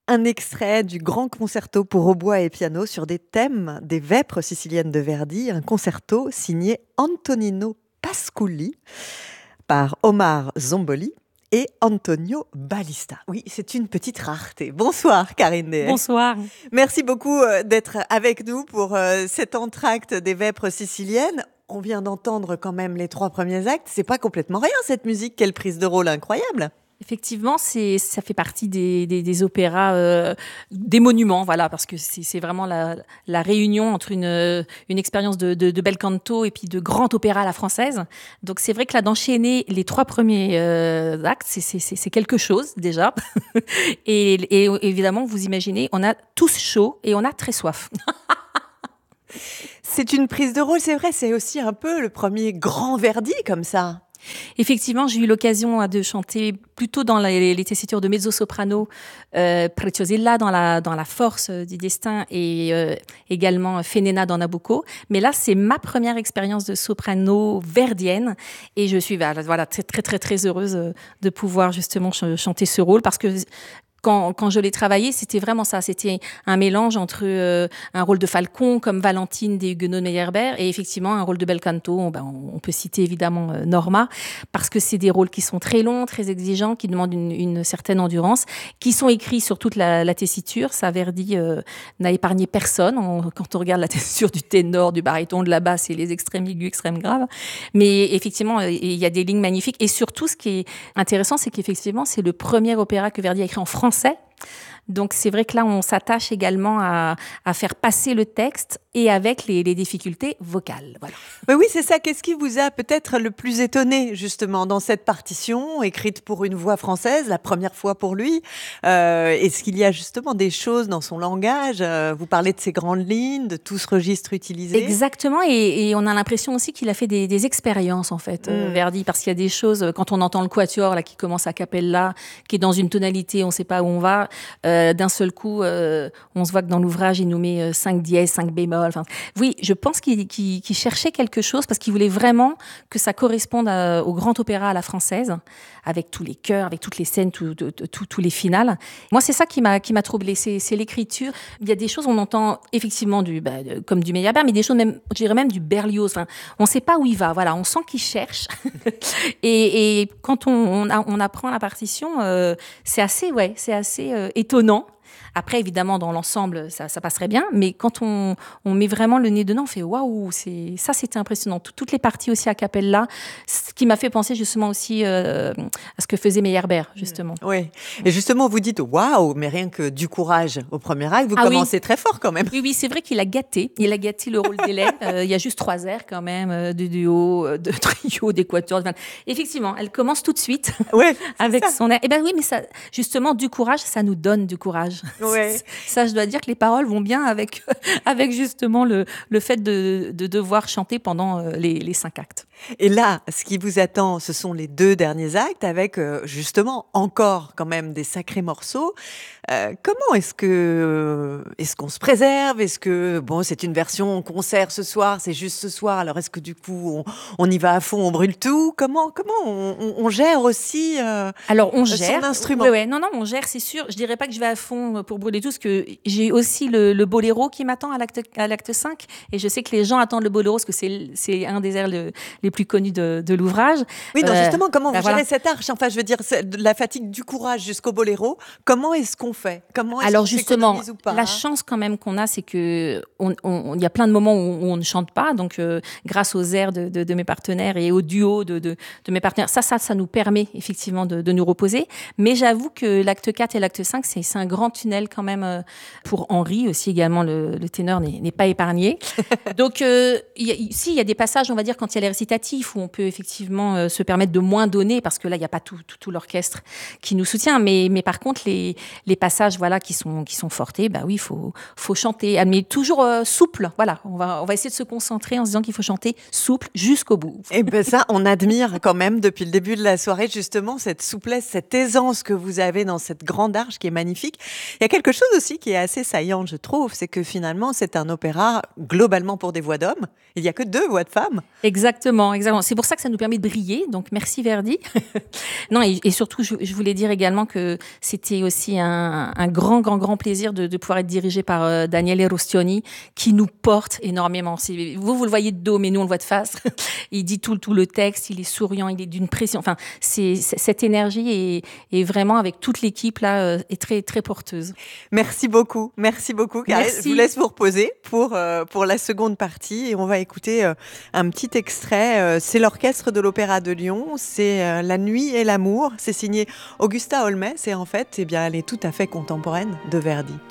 Un extrait du grand concerto pour hautbois et piano sur des thèmes des Vêpres siciliennes de Verdi, un concerto signé Antonino Pasculli par Omar Zomboli et Antonio Balista. Oui, c'est une petite rareté. Bonsoir Karine Dehaye. Bonsoir. Merci beaucoup d'être avec nous pour cet entracte des Vêpres siciliennes. On vient d'entendre quand même les 3 premiers actes. C'est pas complètement rien cette musique. Quelle prise de rôle incroyable. Effectivement, ça fait partie des opéras, des monuments, voilà, parce que c'est vraiment la réunion entre une expérience de bel canto et puis de grand opéra à la française. Donc c'est vrai que là, d'enchaîner les 3 premiers actes, c'est quelque chose déjà. et évidemment, vous imaginez, on a tous chaud et on a très soif. C'est une prise de rôle, c'est vrai, c'est aussi un peu le premier grand Verdi comme ça. Effectivement, j'ai eu l'occasion de chanter plutôt dans les tessitures de mezzo-soprano, Preciosilla dans la force du destin et également Fenena dans Nabucco. Mais là, c'est ma première expérience de soprano verdienne et je suis voilà, très, très, très, très heureuse de pouvoir justement chanter ce rôle parce que quand je l'ai travaillé, c'était vraiment ça. C'était un mélange entre un rôle de Falcon, comme Valentine des Huguenots de Meyerbeer, et effectivement un rôle de bel canto. On peut citer évidemment Norma, parce que c'est des rôles qui sont très longs, très exigeants, qui demandent une certaine endurance, qui sont écrits sur toute la tessiture. Ça, Verdi n'a épargné personne. Quand on regarde la tessiture du ténor, du baryton, de la basse et les extrêmes aigus, extrêmes graves. Mais effectivement, il y a des lignes magnifiques. Et surtout, ce qui est intéressant, c'est qu'effectivement, c'est le premier opéra que Verdi a écrit en français. Donc c'est vrai que là, on s'attache également à faire passer le texte et avec les difficultés vocales. Voilà. Mais oui, c'est ça. Qu'est-ce qui vous a peut-être le plus étonné, justement, dans cette partition, écrite pour une voix française, la première fois pour lui Est-ce qu'il y a justement des choses dans son langage Vous parlez de ces grandes lignes, de tout ce registre utilisé. Exactement, et on a l'impression aussi qu'il a fait des expériences, en fait, Verdi, parce qu'il y a des choses, quand on entend le quatuor là, qui commence à cappella, qui est dans une tonalité, on ne sait pas où on va, d'un seul coup, on se voit que dans l'ouvrage, il nous met 5 dièses, 5 bémols. Enfin, oui, je pense qu'il cherchait quelque chose parce qu'il voulait vraiment que ça corresponde au grand opéra à la française, avec tous les chœurs, avec toutes les scènes, tous les finales. Moi, c'est ça qui m'a troublée, c'est l'écriture. Il y a des choses, on entend effectivement comme du Meyerbeer, mais des choses même, je dirais même du Berlioz. Enfin, on ne sait pas où il va. Voilà, on sent qu'il cherche. et quand on apprend la partition, c'est assez étonnant. Après, évidemment, dans l'ensemble, ça passerait bien. Mais quand on met vraiment le nez dedans, on fait waouh, c'était impressionnant. Toutes les parties aussi a cappella, ce qui m'a fait penser justement aussi à ce que faisait Meyerbeer, justement. Oui. Et justement, vous dites waouh, mais rien que du courage au premier acte, vous commencez très fort quand même. Oui, c'est vrai qu'il a gâté. Il a gâté le rôle d'Hélène. Il y a juste 3 airs quand même, de duo, de trio, d'équateur. Enfin, effectivement, elle commence tout de suite avec son air. Eh bien oui, mais ça, justement, du courage, ça nous donne du courage. Ouais. Ça, je dois dire que les paroles vont bien avec justement le fait de devoir chanter pendant les 5 actes. Et là, ce qui vous attend, ce sont les 2 derniers actes avec justement encore quand même des sacrés morceaux. Comment est-ce qu'on se préserve? Est-ce que c'est une version concert ce soir, c'est juste ce soir. Alors est-ce que du coup on y va à fond, on brûle tout? Comment on gère aussi Alors on gère son instrument? Ouais, non, on gère, c'est sûr. Je dirais pas que je vais à fond pour brûler tout, parce que j'ai aussi le boléro qui m'attend à l'acte 5, et je sais que les gens attendent le boléro parce que c'est un des airs les plus connus de l'ouvrage. Oui, non, justement, comment vous gérez voilà. cette arche? Enfin, je veux dire, la fatigue du courage jusqu'au boléro, comment est-ce qu'on fait? Alors justement, la chance quand même qu'on a, c'est que il y a plein de moments où on ne chante pas, donc grâce aux airs de mes partenaires et au duo de mes partenaires, ça nous permet effectivement de nous reposer. Mais j'avoue que l'acte 4 et l'acte 5, c'est un grand tunnel quand même pour Henri aussi également, le ténor n'est pas épargné. Donc il y a des passages, on va dire, quand il y a les récitatifs, où on peut effectivement se permettre de moins donner, parce que là, il n'y a pas tout l'orchestre qui nous soutient. Mais par contre, les passages qui sont fortés, oui, il faut chanter, mais toujours souple. Voilà, on va essayer de se concentrer en se disant qu'il faut chanter souple jusqu'au bout. Et ça, on admire quand même depuis le début de la soirée justement cette souplesse, cette aisance que vous avez dans cette grande arche qui est magnifique. Il y a quelque chose aussi qui est assez saillant, je trouve, c'est que finalement, c'est un opéra globalement pour des voix d'hommes. Il n'y a que 2 voix de femmes. Exactement, exactement. C'est pour ça que ça nous permet de briller. Donc, merci Verdi. Non, et surtout, je voulais dire également que c'était aussi un grand plaisir de pouvoir être dirigé par Daniele Rostioni, qui nous porte énormément. Vous le voyez de dos, mais nous, on le voit de face. Il dit tout le texte, il est souriant, il est d'une pression. Enfin, cette énergie est vraiment, avec toute l'équipe, là, est très, très porteuse. Merci beaucoup, Karine. Merci. Je vous laisse vous reposer pour la seconde partie et on va écouter un petit extrait. C'est l'orchestre de l'Opéra de Lyon, c'est La nuit et l'amour. C'est signé Augusta Holmès et en fait, eh bien, elle est tout à fait contemporaine de Verdi.